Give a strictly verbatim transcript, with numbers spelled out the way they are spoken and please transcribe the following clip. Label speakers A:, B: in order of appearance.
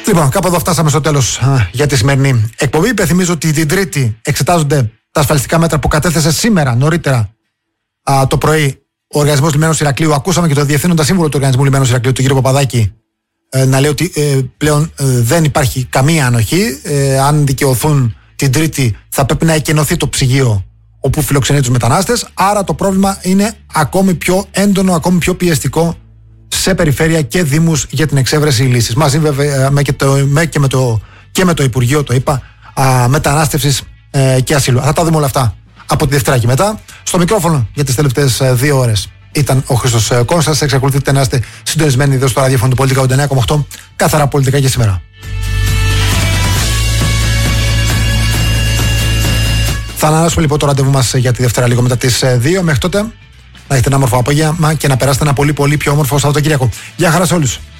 A: Λοιπόν, κάπου εδώ φτάσαμε στο τέλος για τη σημερινή εκπομπή. Υπενθυμίζω ότι την Τρίτη εξετάζονται τα ασφαλιστικά μέτρα που κατέθεσε σήμερα νωρίτερα α, το πρωί ο Οργανισμός Λιμένος Ηρακλείου. Ακούσαμε και το Διευθύνοντα Σύμβουλο του Οργανισμού Λιμένος Ηρακλείου, τον κύριο Παπαδάκη, ε, να λέει ότι ε, πλέον ε, δεν υπάρχει καμία ανοχή. Ε, αν δικαιωθούν την Τρίτη, θα πρέπει να εκενωθεί το ψυγείο όπου φιλοξενεί τους μετανάστες. Άρα το πρόβλημα είναι ακόμη πιο έντονο, ακόμη πιο πιεστικό σε περιφέρεια και δήμους για την εξέβρεση λύσης. Μαζί βέβαια με και, το, με και, με το, και με το Υπουργείο, το είπα, α, μετανάστευσης ε, και ασύλου. Θα τα δούμε όλα αυτά από τη Δευτέρα και μετά. Στο μικρόφωνο για τις τελευταίες ε, δύο ώρες ήταν ο Χρήστος ε, Κώστας. Εξακολουθείτε να είστε συντονισμένοι εδώ στο ραδιόφωνο του Πολιτικά ογδόντα εννέα κόμμα οκτώ. Καθαρά πολιτικά και σήμερα. Θα ανανεώσουμε λοιπόν το ραντεβού μας για τη Δευτέρα λίγο μετά τις δύο. Μέχρι τότε να έχετε ένα όμορφο απόγευμα και να περάσετε ένα πολύ πολύ πιο όμορφο Σαββατοκύριακο. Γεια χαρά σε όλους.